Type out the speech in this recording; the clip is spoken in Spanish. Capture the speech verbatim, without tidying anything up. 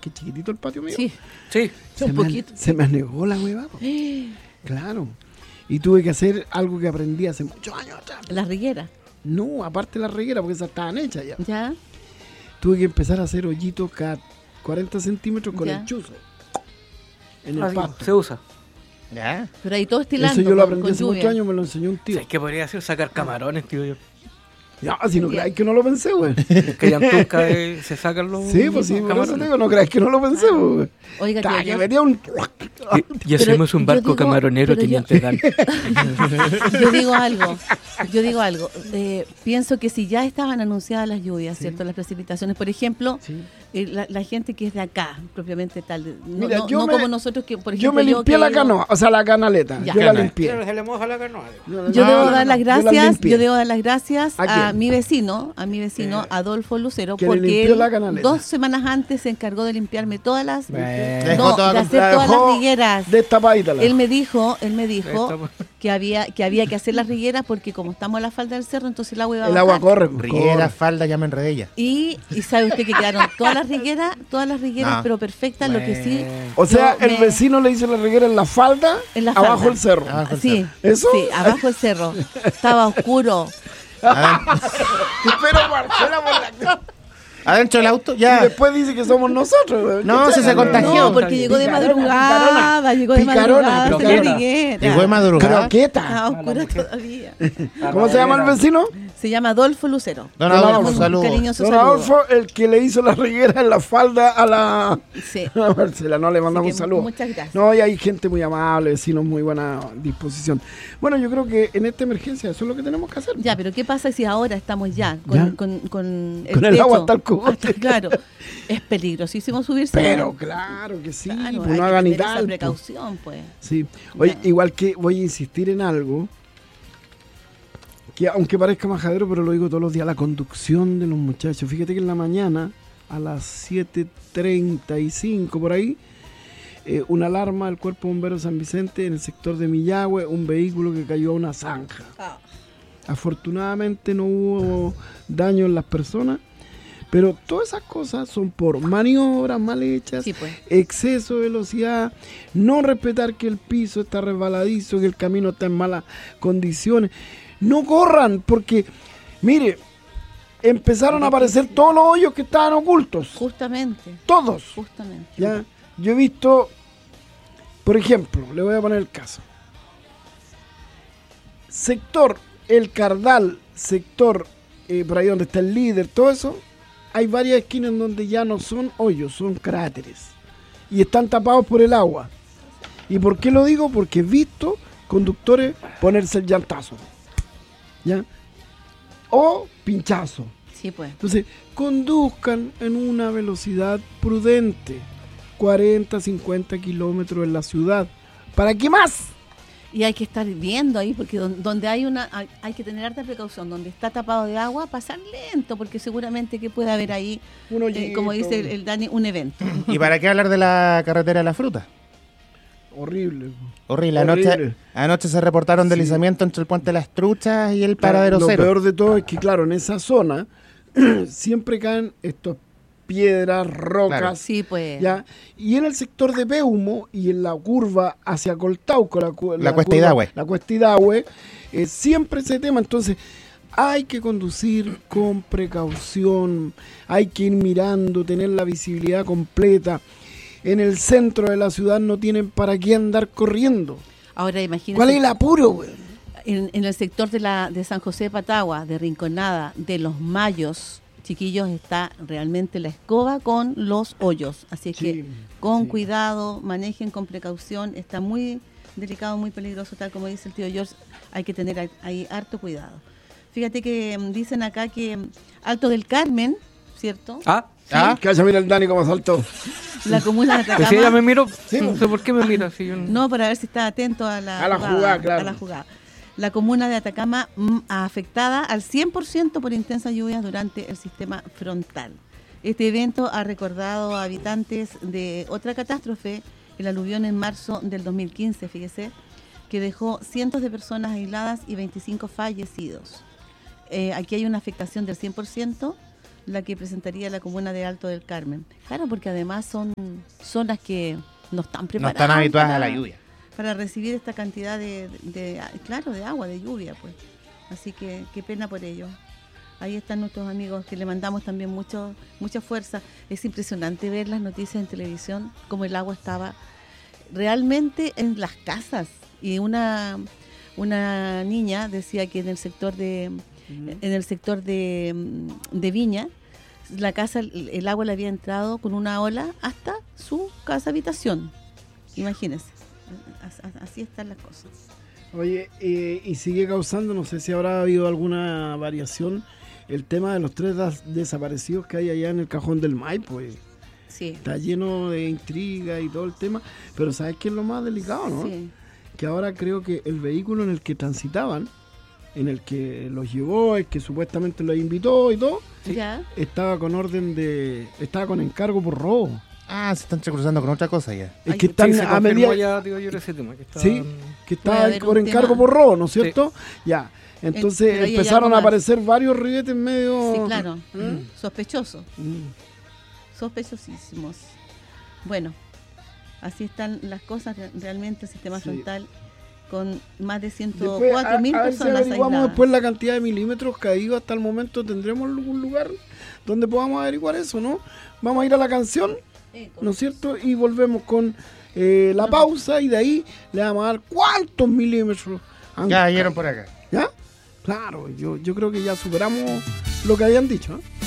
que es chiquitito el patio mío. Sí, Sí. Se un me, poquito. se me anegó la hueva. po. Claro. Y tuve que hacer algo que aprendí hace muchos años atrás. Las rigueras, No, aparte de las regueras, porque esas estaban hechas ya. ¿ya? Tuve que empezar a hacer hoyitos cada cuarenta centímetros con Ya. el chuzo. En el Ah, pasto. se usa. ¿Ya? Pero ahí todo estilando. Eso yo lo con- aprendí con hace lluvia. muchos años, me lo enseñó un tío. ¿Sabes qué podría hacer? Sacar camarones, tío. Yo. Ya, si no creáis que no lo pensé, güey. Que ya en Tunca eh, se sacan los Sí, pues sí, por eso te camarones. digo, no creáis que no lo pensé, güey. Oiga, Ta, tío, que yo- venía un... Y, y hacemos un yo barco digo- camaronero, pero yo- teniente Dan. yo digo algo, yo digo algo. Eh, pienso que si ya estaban anunciadas las lluvias, ¿cierto? Las precipitaciones, por ejemplo, Sí. eh, la, la gente que es de acá, propiamente tal, no, Mira, no- yo no me- como nosotros que, por Yo ejemplo, me limpié que la vivo- canoa, o sea, la canaleta. Ya. Yo la Cana. limpié. se le moja la canoa. Yo No, debo no, dar no, las yo la gracias, limpié. yo debo dar las gracias ¿A a, quién? mi vecino, a mi vecino Eh. Adolfo Lucero, Que le porque limpió él la canaleta. dos semanas antes se encargó de limpiarme todas las, Bueno. Dejó no, toda de con- hacer La todas dejó las rigueras. Destapadita la. Él me dijo, él me dijo Estamos- que había que había que hacer las rigueras porque como estamos a la falda del cerro, entonces el agua iba a El bajar. agua corre. pues, Riguera, corre. falda, ya me enredé ya. Y, y sabe usted que quedaron todas las rigueras, todas las rigueras, No. pero perfectas, lo que sí. O sea, yo el me- vecino le hizo la reguera en la falda, En la abajo falda. el cerro. Abajo el Sí, ¿Eso? sí, abajo el cerro. Estaba oscuro. Pero Marcela por la... Adentro del auto, Y ya. después dice que somos nosotros. No, ¿Qué si se tal? contagió. No, porque llegó de Picarona, madrugada, picarona. llegó de Picarona, madrugada, se la picarona. riguera. Llegó de madrugada. Croqueta. Estaba oscura todavía. ¿Cómo se llama el vecino? Se llama Adolfo Lucero. Don Don Adolfo, Adolfo. Un saludos. cariñoso Don saludo. Adolfo, el que le hizo la reguera en la falda a la, Sí. a la Marcela. No, le mandamos que un saludo. muchas gracias. No, y hay gente muy amable, vecinos muy buena disposición. Bueno, yo creo que en esta emergencia eso es lo que tenemos que hacer. Ya, pero ¿qué pasa si ahora estamos ya con, Ya. con, con el Con el techo agua hasta el cogote. hasta- Claro, es peligrosísimo subirse. Pero claro que sí, Claro, pues hay no que hagan ni tener esa tal. pues. precaución, pues. Sí. Oye, Ya. igual que voy a insistir en algo, que aunque parezca majadero, pero lo digo todos los días, la conducción de los muchachos. Fíjate que en la mañana, a las siete treinta y cinco por ahí, eh, una alarma del Cuerpo Bombero San Vicente en el sector de Millahue, un vehículo que cayó a una zanja. Afortunadamente no hubo daño en las personas, pero todas esas cosas son por maniobras mal hechas, Sí, pues. exceso de velocidad, no respetar que el piso está resbaladizo, que el camino está en malas condiciones. No corran, porque, mire, empezaron a aparecer todos los hoyos que estaban ocultos. Justamente, Todos. justamente. ¿Ya? Yo he visto, por ejemplo, le voy a poner el caso. Sector El Cardal, sector eh, por ahí donde está el líder, todo eso, hay varias esquinas en donde ya no son hoyos, son cráteres. Y están tapados por el agua. ¿Y por qué lo digo? Porque he visto conductores ponerse el llantazo. ¿Ya? O pinchazo. Sí, pues. Entonces, conduzcan en una velocidad prudente, cuarenta, cincuenta kilómetros en la ciudad. ¿Para qué más? Y hay que estar viendo ahí, porque don- donde hay una, hay, hay que tener harta precaución. Donde está tapado de agua, pasar lento, porque seguramente que puede haber ahí, Un eh, hoyito. como dice el, el Dani, un evento. ¿Y para qué hablar de la carretera de la fruta? Horrible. Horrible. Horrible. Anoche, anoche se reportaron deslizamientos entre el puente de las Truchas y el paradero Lo cero. peor de todo es que, claro, en esa zona siempre caen estas piedras, rocas. Claro. Sí, pues. ¿Ya? Y en el sector de Peumo y en la curva hacia Coltauco, la, cu- La Cuesta curva- Hidahue. La Cuesta Hidahue, eh, siempre ese tema. Entonces, hay que conducir con precaución, hay que ir mirando, tener la visibilidad completa. En el centro de la ciudad no tienen para qué andar corriendo. Ahora imagínese. ¿Cuál es el apuro, güey? En, en el sector de la de San José de Patagua, de Rinconada, de Los Mayos, chiquillos, está realmente la escoba con los hoyos. Así Sí, que con sí. cuidado, manejen con precaución. Está muy delicado, muy peligroso, tal como dice el tío George. Hay que tener ahí- ahí harto cuidado. Fíjate que mm, dicen acá que mm, Alto del Carmen, ¿cierto? Ah, ¿Ah? Calla, mira el Dani como saltó. La comuna de pues si ella me Atacama. miró, Sí, no sé por qué me mira. Si yo no- No, para ver si está atento a la, A la jugada, claro. a la jugada. La comuna de Atacama mm, afectada al cien por ciento por intensas lluvias durante el sistema frontal. Este evento ha recordado a habitantes de otra catástrofe, el aluvión en marzo del dos mil quince, fíjese, que dejó cientos de personas aisladas y veinticinco fallecidos. Eh, aquí hay una afectación del cien por ciento la que presentaría la comuna de Alto del Carmen. Claro, porque además son zonas que no están No preparadas. están habituadas para- a la lluvia. para recibir esta cantidad de, de, claro, de agua, de lluvia, pues. Así que qué pena por ello. Ahí están nuestros amigos que le mandamos también mucho, mucha fuerza. Es impresionante ver las noticias en televisión, como el agua estaba realmente en las casas. Y una una niña decía que en el sector de en el sector de, de Viña, la casa, el, el agua le había entrado con una ola hasta su casa habitación. Imagínense. Así están las cosas. Oye, eh, y sigue causando, no sé si habrá habido alguna variación, el tema de los tres das- desaparecidos que hay allá en el Cajón del Maipo. Pues. Sí. Está lleno de intriga y todo el tema, pero ¿sabes qué es lo más delicado, no? Sí. Que ahora creo que el vehículo en el que transitaban, en el que los llevó, el que supuestamente los invitó y todo, Ya. estaba con orden de... estaba con encargo por robo. Ah, se están entrecruzando con otra cosa ya. Es Ay, que están Sí, se a confirmó medida... ya, digo yo, ese tema. Que estaban- Sí, que Puede estaba haber por un encargo tema. por robo, ¿no es cierto? Ya. Entonces pero ahí hay empezaron algo a más. aparecer varios ribetes medio... Sí, claro. ¿Mm? Sospechoso. Mm. Sospechosísimos. Bueno, así están las cosas. Re- Realmente el sistema Sí. frontal con más de ciento Después, cuatro mil a, a ver si personas averiguamos aisladas. después la cantidad de milímetros caídos hasta el momento. ¿Tendremos algún lugar donde podamos averiguar eso, no? Vamos a ir a la canción, ¿no es cierto? Y volvemos con eh, la pausa y de ahí le vamos a dar cuántos milímetros han Ya caído. cayeron por acá. ¿Ya? Claro, yo, yo creo que ya superamos lo que habían dicho, ¿eh?